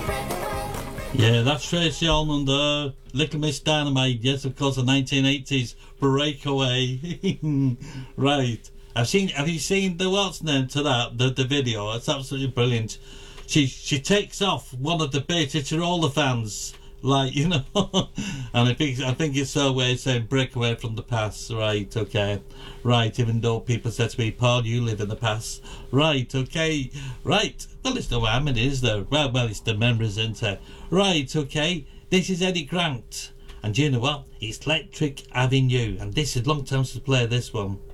Yeah, that's Tracy Allman there. Little Miss Dynamite. Yes, of course, the 1980s breakaway. Right. Have you seen the what's name to that? The video. It's absolutely brilliant. She takes off one of the Beta Roller fans. Like, you know, and I think it's her way of saying break away from the past. Right, okay. Right, even though people say to me, Paul, you live in the past. Right, okay. Right. Well, it's no harm in it, is there? Well, it's the memories, isn't it? Right, okay. This is Eddie Grant. And do you know what? It's Electric Avenue. And this is a long time to play this one.